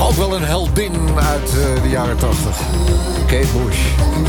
Ook wel een heldin uit de jaren 80. Kate Bush.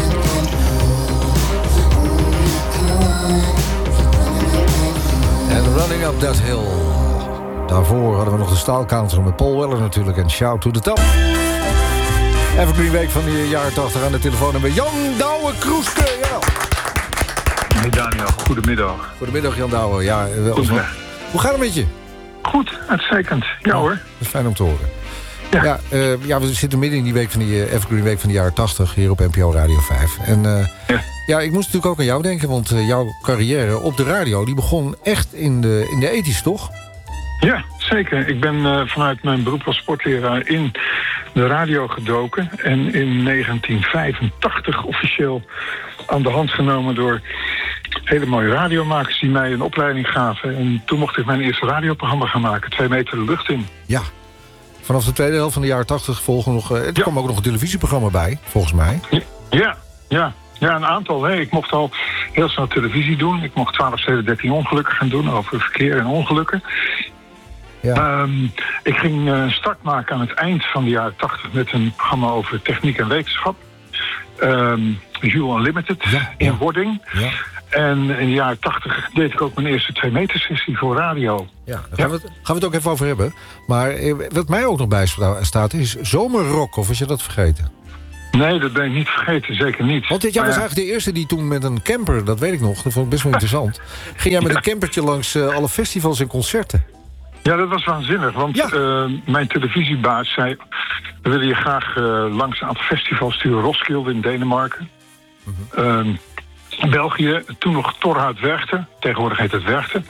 En Running Up That Hill. Daarvoor hadden we nog de staalcounter met Paul Weller natuurlijk. En Shout to the Top. Evergreen Week van de jaren 80 aan de telefoon. En bij Jan Douwe Kroeske. Ja. Hey Daniel, goedemiddag. Goedemiddag Jan Douwe. Ja, hoe gaat het met je? Goed, uitstekend. Ja hoor. Dat is fijn om te horen. Ja, we zitten midden in die week van die Evergreen Week van de jaren 80 hier op NPO Radio 5. En ik moest natuurlijk ook aan jou denken, want jouw carrière op de radio die begon echt in de ethisch, toch? Ja, zeker. Ik ben vanuit mijn beroep als sportleraar in de radio gedoken. En in 1985 officieel aan de hand genomen door hele mooie radiomakers die mij een opleiding gaven. En toen mocht ik mijn eerste radioprogramma gaan maken, 2 meter de lucht in. Ja. Vanaf de tweede helft van de jaren 80 volgen nog... er kwam ook nog een televisieprogramma bij, volgens mij. Ja, een aantal. Hè. Ik mocht al heel snel televisie doen. Ik mocht 12 steden 13 ongelukken gaan doen over verkeer en ongelukken. Ja. Ik ging start maken aan het eind van de jaren 80 met een programma over techniek en wetenschap. Jules Unlimited in wording. Ja. En in de jaren 80 deed ik ook mijn eerste 2 meter sessie voor radio. Ja, daar gaan we het ook even over hebben. Maar wat mij ook nog bij staat is zomerrock, of was je dat vergeten? Nee, dat ben ik niet vergeten, zeker niet. Want jij was eigenlijk de eerste die toen met een camper, dat weet ik nog, dat vond ik best wel interessant. Ging jij met een campertje langs alle festivals en concerten? Ja, dat was waanzinnig, want mijn televisiebaas zei... we willen je graag langs een aantal festivals sturen. Roskilde in Denemarken. België, toen nog Torhout Werchter. Tegenwoordig heet het Werchter.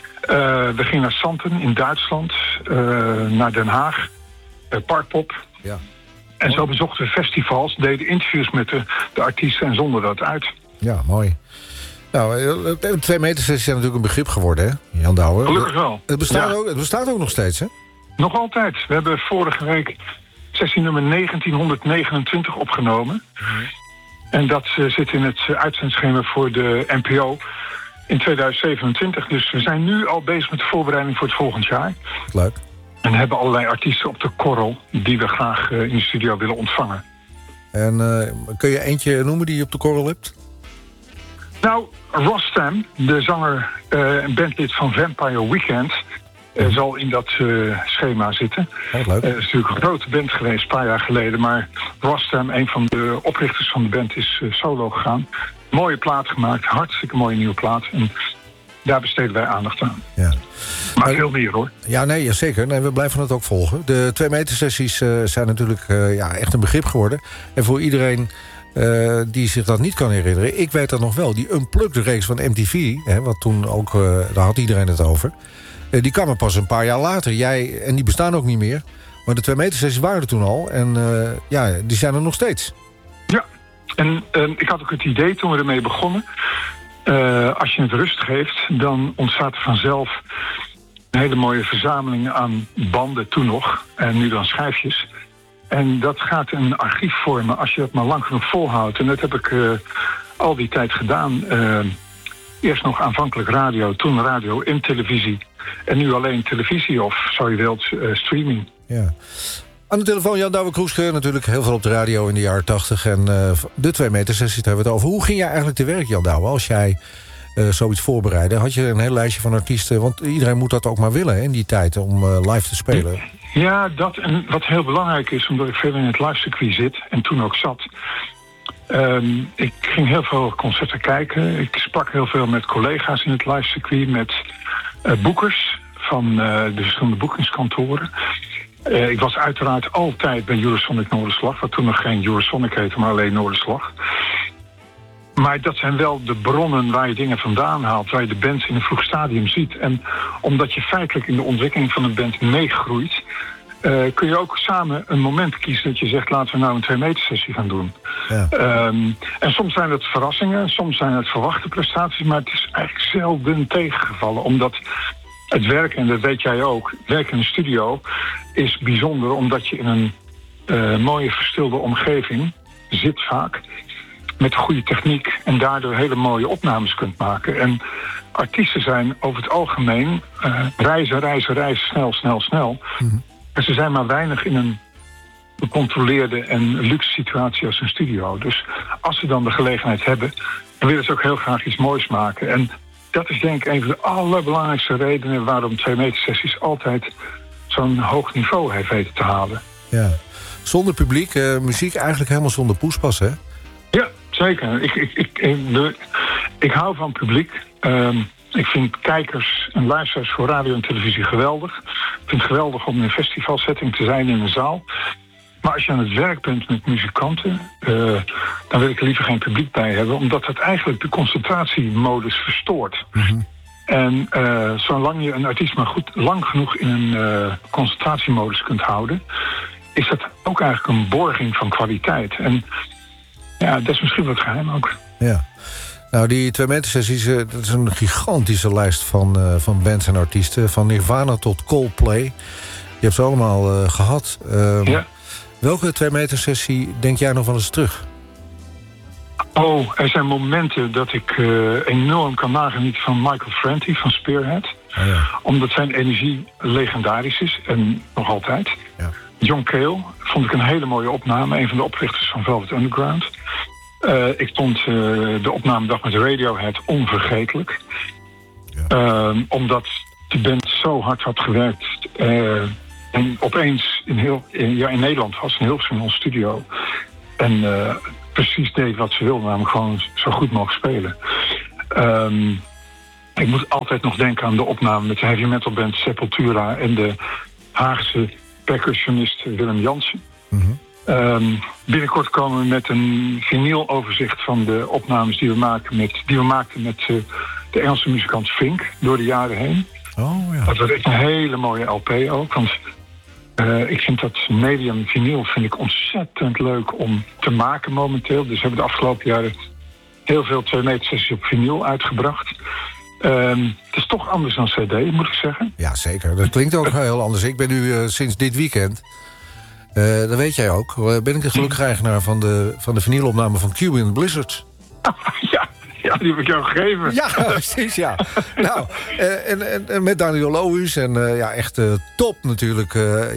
We gingen naar Santen in Duitsland. Naar Den Haag. Parkpop. Ja. En zo bezochten we festivals. Deden interviews met de artiesten en zonden dat uit. Ja, mooi. Nou, 2 meter sessies zijn natuurlijk een begrip geworden, hè, Jan Douwe? Gelukkig wel. Het bestaat ook nog steeds, hè? Nog altijd. We hebben vorige week sessie nummer 1929 opgenomen. En dat zit in het uitzendschema voor de NPO in 2027. Dus we zijn nu al bezig met de voorbereiding voor het volgend jaar. Leuk. En hebben allerlei artiesten op de korrel die we graag in de studio willen ontvangen. En kun je eentje noemen die je op de korrel hebt? Nou, Rostam, de zanger en bandlid van Vampire Weekend... zal in dat schema zitten. Leuk. Het is natuurlijk een grote band geweest, een paar jaar geleden... maar Rostam, een van de oprichters van de band, is solo gegaan. Mooie plaat gemaakt, hartstikke mooie nieuwe plaat. En daar besteden wij aandacht aan. Ja. Maar veel meer, hoor. Ja, nee, zeker. Nee, we blijven het ook volgen. De 2 meter sessies zijn natuurlijk echt een begrip geworden. En voor iedereen... die zich dat niet kan herinneren. Ik weet dat nog wel. Die Unplugged reeks van MTV, hè, wat toen ook, daar had iedereen het over. Die kwamen pas een paar jaar later. En die bestaan ook niet meer. Maar de 2 meter sessies waren er toen al. En die zijn er nog steeds. Ja, en ik had ook het idee toen we ermee begonnen. Als je het rust geeft, dan ontstaat er vanzelf een hele mooie verzameling aan banden toen nog. En nu dan schijfjes. En dat gaat een archief vormen als je dat maar lang genoeg volhoudt. En dat heb ik al die tijd gedaan. Eerst nog aanvankelijk radio, toen radio en televisie. En nu alleen televisie of, zo je wilt, streaming. Ja. Aan de telefoon Jan Douwe Kroeske, natuurlijk heel veel op de radio in de jaren 80. En de 2 meter sessie hebben we het over. Hoe ging jij eigenlijk te werk, Jan Douwe, als jij zoiets voorbereidde? Had je een heel lijstje van artiesten? Want iedereen moet dat ook maar willen, hè, in die tijd, om live te spelen. Ja, dat en wat heel belangrijk is, omdat ik veel in het livecircuit zit en toen ook zat. Ik ging heel veel concerten kijken. Ik sprak heel veel met collega's in het livecircuit, met boekers van de verschillende boekingskantoren. Ik was uiteraard altijd bij Eurosonic Noorderslag, wat toen nog geen Eurosonic heette, maar alleen Noorderslag. Maar dat zijn wel de bronnen waar je dingen vandaan haalt, waar je de band in een vroeg stadium ziet. En omdat je feitelijk in de ontwikkeling van een band meegroeit, kun je ook samen een moment kiezen dat je zegt, laten we nou een 2 meter sessie gaan doen. Ja. En soms zijn het verrassingen, soms zijn het verwachte prestaties, maar het is eigenlijk zelden tegengevallen. Omdat het werk, en dat weet jij ook, werk in een studio is bijzonder omdat je in een mooie verstilde omgeving zit vaak. Met goede techniek en daardoor hele mooie opnames kunt maken. En artiesten zijn over het algemeen reizen, snel. Mm-hmm. En ze zijn maar weinig in een becontroleerde en luxe situatie als een studio. Dus als ze dan de gelegenheid hebben, dan willen ze ook heel graag iets moois maken. En dat is denk ik een van de allerbelangrijkste redenen waarom 2-meter-sessies altijd zo'n hoog niveau heeft weten te halen. Ja. Zonder publiek, muziek eigenlijk helemaal zonder poespas, hè? Ja, zeker. Ik hou van publiek. Ik vind kijkers en luisteraars voor radio en televisie geweldig. Ik vind het geweldig om in een festivalsetting te zijn in een zaal. Maar als je aan het werk bent met muzikanten, dan wil ik er liever geen publiek bij hebben, omdat dat eigenlijk de concentratiemodus verstoort. Mm-hmm. En zolang je een artiest maar lang genoeg in een concentratiemodus kunt houden, is dat ook eigenlijk een borging van kwaliteit. En ja, dat is misschien wat geheim ook. Ja. Nou, die 2-meter-sessies, dat is een gigantische lijst van bands en artiesten. Van Nirvana tot Coldplay. Je hebt ze allemaal gehad. Ja. Welke 2-meter-sessie denk jij nog wel eens terug? Oh, er zijn momenten dat ik enorm kan nagenieten van Michael Franti van Spearhead. Oh ja. Omdat zijn energie legendarisch is en nog altijd. Ja. John Cale vond ik een hele mooie opname. Een van de oprichters van Velvet Underground. Ik vond de opnamedag met Radiohead onvergetelijk. Ja. Omdat de band zo hard had gewerkt. En opeens in Nederland was een heel snel studio. En precies deed wat ze wilden. Namelijk gewoon zo goed mogelijk spelen. Ik moet altijd nog denken aan de opname met de heavy metal band Sepultura en de Haagse percussionist Willem Jansen. Mm-hmm. Binnenkort komen we met een vinyloverzicht van de opnames die we maakten met de Engelse muzikant Fink door de jaren heen. Oh, ja. Dat wordt echt een hele mooie LP ook. Want ik vind dat medium vinyl ontzettend leuk om te maken momenteel. Dus we hebben de afgelopen jaren heel veel 2-meter-sessies op vinyl uitgebracht. Het is toch anders dan CD, moet ik zeggen. Ja, zeker. Dat klinkt ook heel anders. Ik ben nu sinds dit weekend, dat weet jij ook, ben ik de gelukkige eigenaar van de vinylopname van Cuban Blizzards. Ja, die heb ik jou gegeven. Ja, precies, ja. Nou, en met Daniel Lohuus en echt top natuurlijk.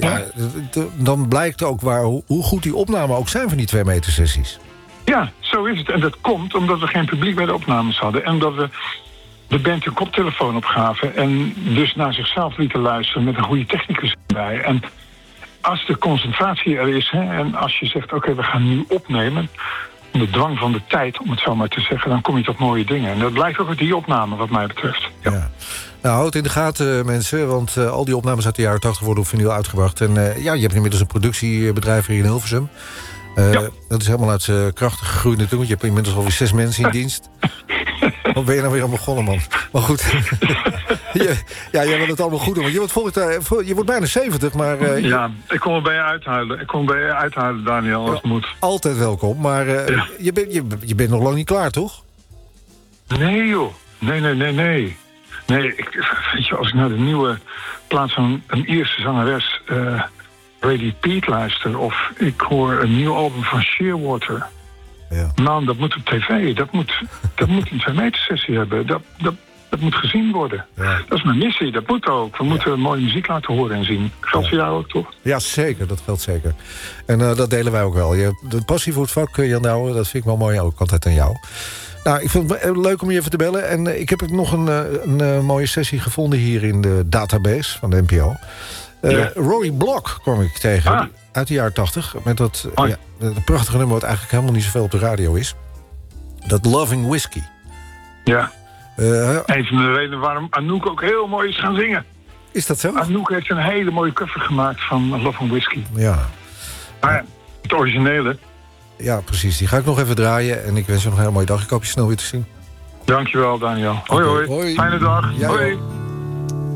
Dan blijkt ook hoe goed die opnamen ook zijn van die 2-meter-sessies. Ja, zo is het. En dat komt omdat we geen publiek bij de opnames hadden. En omdat we de band een koptelefoon opgaven en dus naar zichzelf lieten luisteren met een goede technicus erbij. En als de concentratie er is, en als je zegt, oké, we gaan nu opnemen, de dwang van de tijd, om het zo maar te zeggen, dan kom je tot mooie dingen. En dat blijkt ook uit die opname, wat mij betreft. Ja. Nou, houd het in de gaten, mensen, want al die opnames uit de jaren 80 worden op vinyl uitgebracht. En je hebt inmiddels een productiebedrijf hier in Hilversum. Dat is helemaal uit zijn krachten gegroeid natuurlijk. Je hebt inmiddels alweer 6 mensen in dienst. Wat ben je nou weer aan begonnen, man? Maar goed. Jij wil het allemaal goed doen. Want je wordt bijna 70, maar... ik kom er bij je uithuilen. Daniel, als het moet. Altijd welkom, maar je bent nog lang niet klaar, toch? Nee, joh. Nee. Nee, weet je, als ik naar de nieuwe plaats van een Ierse zangeres, Lady Pete, luister, of ik hoor een nieuw album van Shearwater. Ja. Man, dat moet op tv. Dat moet een 2-meter-sessie hebben. Dat moet gezien worden. Ja. Dat is mijn missie. Dat moet ook. We moeten mooie muziek laten horen en zien. Geldt voor jou ook, toch? Ja, zeker. Dat geldt zeker. En dat delen wij ook wel. De passie voor het vak, Jan Douwe, dat vind ik wel mooi ook altijd aan jou. Nou, ik vond het leuk om je even te bellen. En ik heb nog een mooie sessie gevonden hier in de database van de NPO. Rory Block kwam ik tegen. Uit de jaren 80. Met dat prachtige nummer wat eigenlijk helemaal niet zoveel op de radio is. Dat Loving Whiskey. Ja. Een van de redenen waarom Anouk ook heel mooi is gaan zingen. Is dat zo? Anouk heeft een hele mooie cover gemaakt van Loving Whiskey. Ja. Maar het originele. Ja, precies. Die ga ik nog even draaien. En ik wens je nog een hele mooie dag. Ik hoop je snel weer te zien. Dankjewel, Daniel. Hoi. Fijne dag. Ja, hoi.